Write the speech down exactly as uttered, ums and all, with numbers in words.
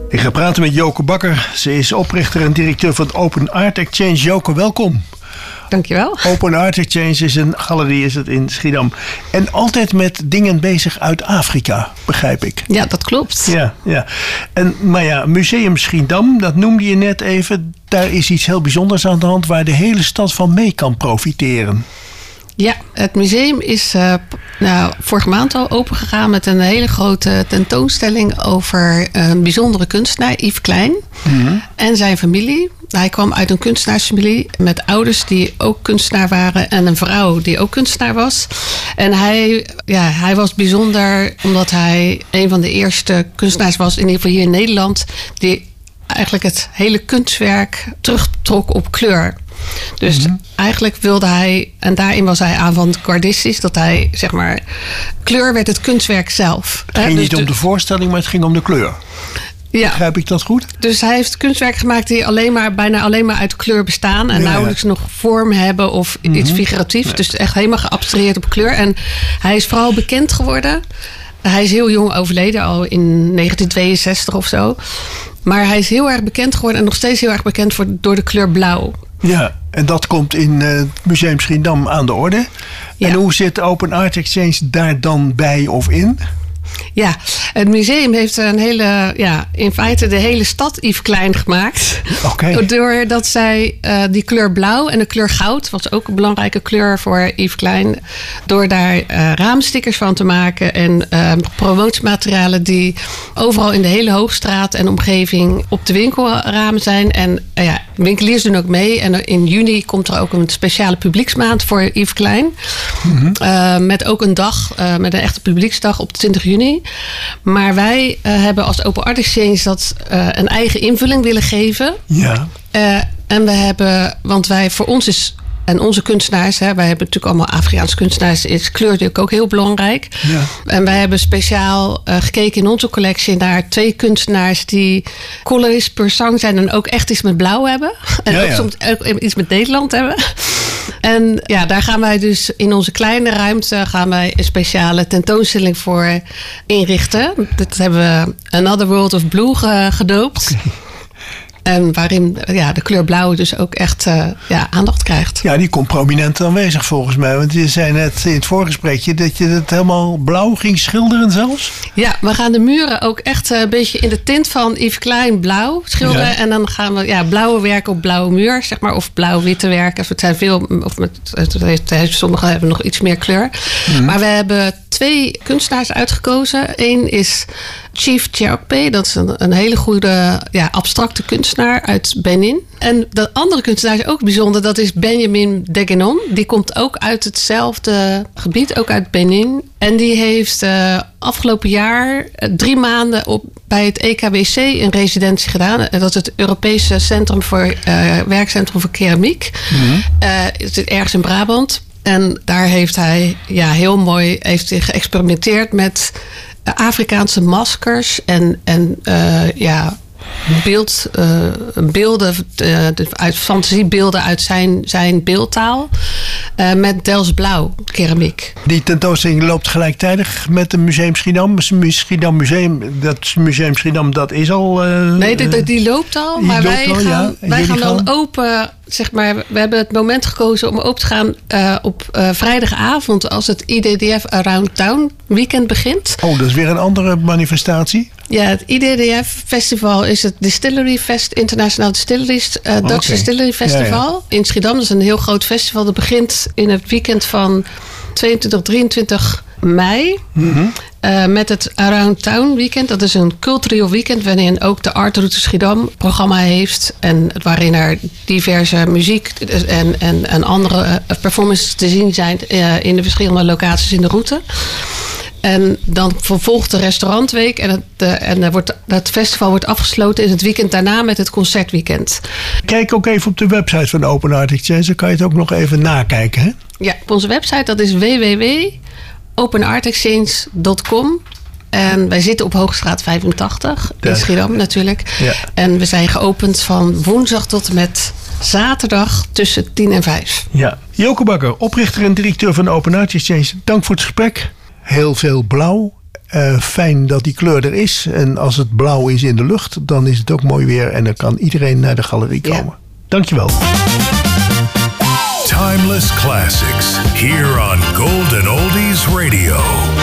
Ik ga praten met Joke Bakker. Ze is oprichter en directeur van Open Art Exchange. Joke, welkom. Dankjewel. Open Art Exchange is een galerie, is het in Schiedam. En altijd met dingen bezig uit Afrika, begrijp ik. Ja, dat klopt. Ja, ja. En, maar ja, Museum Schiedam, dat noemde je net even. Daar is iets heel bijzonders aan de hand waar de hele stad van mee kan profiteren. Ja, het museum is uh, nou, vorige maand al opengegaan met een hele grote tentoonstelling over een bijzondere kunstenaar, Yves Klein, mm-hmm. en zijn familie. Hij kwam uit een kunstenaarsfamilie met ouders die ook kunstenaar waren en een vrouw die ook kunstenaar was. En hij, ja, hij was bijzonder omdat hij een van de eerste kunstenaars was, in ieder geval hier in Nederland, die eigenlijk het hele kunstwerk terugtrok op kleur. Dus mm-hmm. eigenlijk wilde hij, en daarin was hij avant-gardistisch, dat hij, zeg maar, kleur werd het kunstwerk zelf. Het ging dus niet om de voorstelling, maar het ging om de kleur. Ja. Begrijp ik dat goed? Dus hij heeft kunstwerk gemaakt die alleen maar, bijna alleen maar uit kleur bestaan. En ja, nauwelijks ja. nog vorm hebben of mm-hmm. iets figuratiefs. Ja. Dus echt helemaal geabstraheerd op kleur. En hij is vooral bekend geworden. Hij is heel jong overleden, al in negentien tweeënzestig of zo. Maar hij is heel erg bekend geworden en nog steeds heel erg bekend voor, door de kleur blauw. Ja, en dat komt in uh, het Museum Schiedam aan de orde. Ja. En hoe zit Open Art Exchange daar dan bij of in? Ja, het museum heeft een hele, ja, in feite de hele stad Yves Klein gemaakt. Okay. Doordat zij uh, die kleur blauw en de kleur goud, was ook een belangrijke kleur voor Yves Klein, door daar uh, raamstickers van te maken en uh, promotiematerialen die overal in de hele Hoogstraat en omgeving op de winkelramen zijn. En uh, ja, winkeliers doen ook mee. En in juni komt er ook een speciale publieksmaand voor Yves Klein. Mm-hmm. Uh, met ook een dag, uh, met een echte publieksdag op twintig juni. Maar wij uh, hebben als Open Art Exchange dat uh, een eigen invulling willen geven. Ja. Uh, en we hebben, want wij voor ons is, en onze kunstenaars, hè, wij hebben natuurlijk allemaal Afrikaanse kunstenaars, is kleur natuurlijk ook heel belangrijk. Ja. En wij hebben speciaal uh, gekeken in onze collectie naar twee kunstenaars die colorist per sang zijn en ook echt iets met blauw hebben. En ja, ook ja. soms ook iets met Nederland hebben. En ja, daar gaan wij dus in onze kleine ruimte gaan wij een speciale tentoonstelling voor inrichten. Dat hebben we Another World of Blue gedoopt. Okay. En waarin ja, de kleur blauw dus ook echt uh, ja, aandacht krijgt. Ja, die komt prominent aanwezig volgens mij. Want je zei net in het voorgesprekje dat je het helemaal blauw ging schilderen zelfs. Ja, we gaan de muren ook echt een beetje in de tint van Yves Klein blauw schilderen. Ja. En dan gaan we ja, blauwe werken op blauwe muur, zeg maar. Of blauw-witte werken. Het zijn veel, of met, sommigen hebben nog iets meer kleur. Mm-hmm. Maar we hebben twee kunstenaars uitgekozen. Eén is Chief Chiakpe, dat is een, een hele goede ja, abstracte kunstenaar uit Benin. En de andere kunstenaar is ook bijzonder, dat is Benjamin Degenon. Die komt ook uit hetzelfde gebied, ook uit Benin. En die heeft uh, afgelopen jaar uh, drie maanden op, bij het E K W C een residentie gedaan. En dat is het Europese Centrum voor, uh, Werkcentrum voor Keramiek. Mm-hmm. Uh, het zit ergens in Brabant. En daar heeft hij ja, heel mooi heeft hij geëxperimenteerd met Afrikaanse maskers en, en uh, ja, beeld, uh, beelden uh, uit fantasiebeelden uit zijn, zijn beeldtaal uh, met Delfts blauw keramiek. Die tentoonstelling loopt gelijktijdig met het Museum Schiedam. Schiedam Museum, dat Museum Schiedam, dat is al. Uh, nee, die, die loopt al, maar wij al, gaan, ja. wij gaan dan gaan? open. Zeg maar, we hebben het moment gekozen om open te gaan uh, op uh, vrijdagavond als het I D D F Around Town weekend begint. Oh, dat is weer een andere manifestatie? Ja, het I D D F Festival is het Distillery Fest, International Distilleries, uh, Dutch okay. Distillery Festival. Ja, ja. In Schiedam, dat is een heel groot festival. Dat begint in het weekend van tweeëntwintig, drieëntwintig mei. Mm-hmm. Uh, met het Around Town Weekend. Dat is een cultureel weekend waarin ook de Art Route Schiedam programma heeft. En waarin er diverse muziek en, en, en andere uh, performances te zien zijn uh, in de verschillende locaties in de route. En dan vervolgt de restaurantweek en, het, uh, en er wordt, het festival wordt afgesloten in het weekend daarna met het concertweekend. Kijk ook even op de website van Open Art Exchange. Dan kan je het ook nog even nakijken. Hè? Ja, op onze website dat is w w w punt open art exchange punt com. En wij zitten op Hoogstraat vijfentachtig in Schiedam natuurlijk. Ja. En we zijn geopend van woensdag tot en met zaterdag tussen tien en vijf. Ja. Joke Bakker, oprichter en directeur van Open Art Exchange. Dank voor het gesprek. Heel veel blauw Uh, fijn dat die kleur er is. En als het blauw is in de lucht, dan is het ook mooi weer. En dan kan iedereen naar de galerie komen. Ja. Dankjewel. Timeless Classics, here on Golden Oldies Radio.